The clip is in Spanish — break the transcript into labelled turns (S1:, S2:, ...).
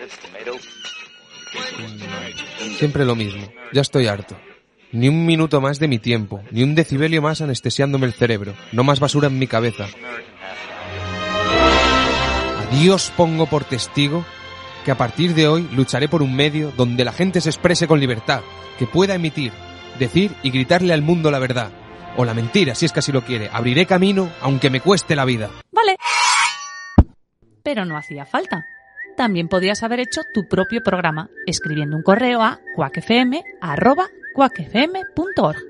S1: Siempre lo mismo. Ya estoy harto. Ni un minuto más de mi tiempo, ni un decibelio más anestesiándome el cerebro. No más basura en mi cabeza. A Dios pongo por testigo que a partir de hoy lucharé por un medio donde la gente se exprese con libertad, que pueda emitir, decir y gritarle al mundo la verdad. O la mentira, si es que así lo quiere. Abriré camino, aunque me cueste la vida.
S2: Vale. Pero no hacía falta. También podías haber hecho tu propio programa, escribiendo un correo a quackfm@quackfm.org.